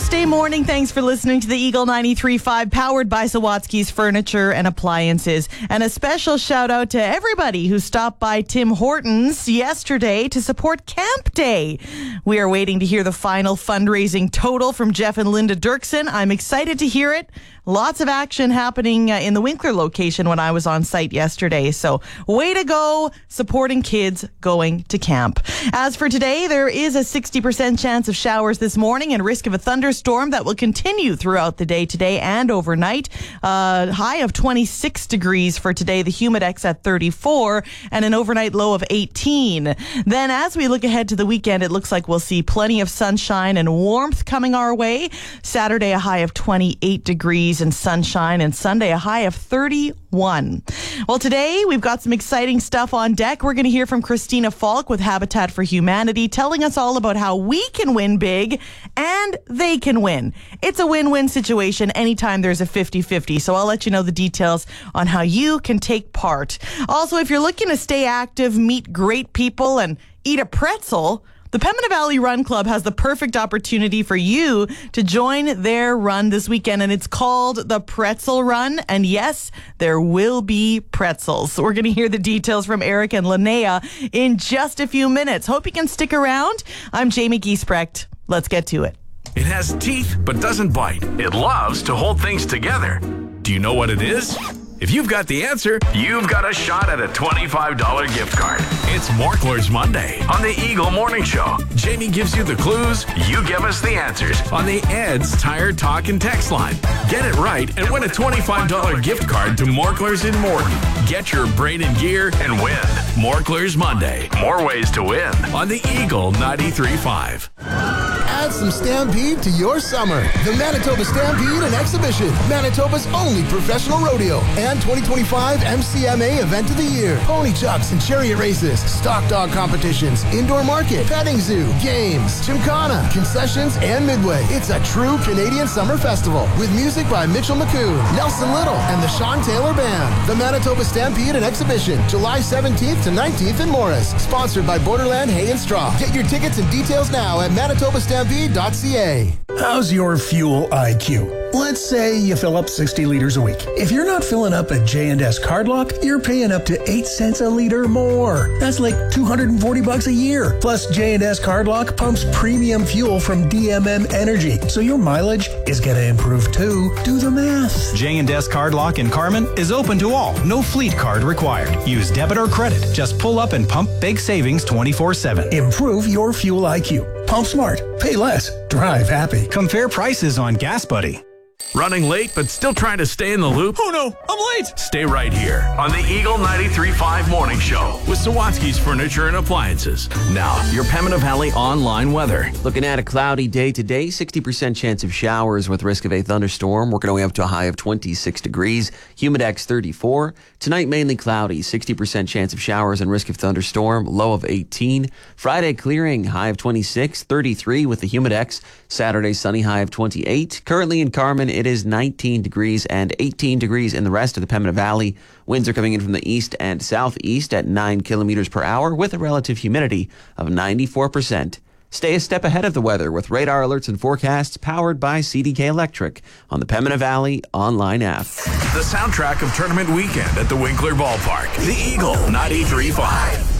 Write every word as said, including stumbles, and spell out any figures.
Thursday morning. Thanks for listening to the Eagle ninety-three point five, powered by Sawatsky's Furniture and Appliances. And a special shout out to everybody who stopped by Tim Hortons yesterday to support Camp Day. We are waiting to hear the final fundraising total from Jeff and Linda Dirksen. I'm excited to hear it. Lots of action happening uh, in the Winkler location when I was on site yesterday. So way to go supporting kids going to camp. As for today, there is a sixty percent chance of showers this morning and risk of a thunderstorm that will continue throughout the day today and overnight. Uh, high of twenty-six degrees for today, the Humidex at thirty-four, and an overnight low of eighteen. Then as we look ahead to the weekend, it looks like we'll see plenty of sunshine and warmth coming our way. Saturday, a high of twenty-eight degrees and sunshine, and Sunday a high of thirty-one. Well, today we've got some exciting stuff on deck. We're going to hear from Christina Falk with Habitat for Humanity, telling us all about how we can win big and they can win. It's a win-win situation anytime there's a fifty-fifty, so I'll let you know the details on how you can take part. Also, if you're looking to stay active, meet great people, and eat a pretzel, the Pembina Valley Run Club has the perfect opportunity for you to join their run this weekend, and it's called the Pretzel Run. And yes, there will be pretzels. So we're going to hear the details from Eric and Linnea in just a few minutes. Hope you can stick around. I'm Jamie Giesbrecht. Let's get to it. It has teeth but doesn't bite. It loves to hold things together. Do you know what it is? If you've got the answer, you've got a shot at a twenty-five dollars gift card. It's Morklers Monday on the Eagle Morning Show. Jamie gives you the clues, you give us the answers on the Ed's Tire Talk and Text line. Get it right and win a twenty-five dollars gift card to Morklers in Morton. Get your brain in gear and win. Morklers Monday. More ways to win on the Eagle ninety-three point five. Add some Stampede to your summer. The Manitoba Stampede and Exhibition, Manitoba's only professional rodeo and twenty twenty-five M C M A Event of the Year. Pony chucks and chariot races, stock dog competitions, indoor market, petting zoo, games, gymkhana, concessions, and midway. It's a true Canadian summer festival with music by Mitchell McCoon, Nelson Little, and the Sean Taylor Band. The Manitoba Stampede and Exhibition, July seventeenth to nineteenth in Morris. Sponsored by Borderland Hay and Straw. Get your tickets and details now at manitoba stampede dot c a. How's your fuel I Q? Let's say you fill up sixty liters a week. If you're not filling up at J and S Cardlock, you're paying up to eight cents a liter more. That's like two hundred forty bucks a year. Plus, J and S Cardlock pumps premium fuel from D M M Energy, so your mileage is going to improve too. Do the math. J and S Cardlock in Carman is open to all. No fleet card required. Use debit or credit. Just pull up and pump big savings twenty-four seven. Improve your fuel I Q. Pump smart. Pay less. Drive happy. Compare prices on Gas Buddy. Running late but still trying to stay in the loop? Oh no, I'm late! Stay right here on the Eagle ninety-three point five Morning Show with Sawatsky's Furniture and Appliances. Now, your Pembina Valley online weather. Looking at a cloudy day today, sixty percent chance of showers with risk of a thunderstorm, working our way up to a high of twenty-six degrees, Humidex thirty-four. Tonight, mainly cloudy, sixty percent chance of showers and risk of thunderstorm, low of eighteen. Friday, clearing, high of twenty-six, thirty-three with the Humidex. Saturday, sunny, high of twenty-eight. Currently in Carman, it is nineteen degrees and eighteen degrees in the rest of the Pembina Valley. Winds are coming in from the east and southeast at nine kilometers per hour with a relative humidity of ninety-four percent. Stay a step ahead of the weather with radar alerts and forecasts powered by C D K Electric on the Pembina Valley online app. The soundtrack of tournament weekend at the Winkler Ballpark. The Eagle ninety-three point five.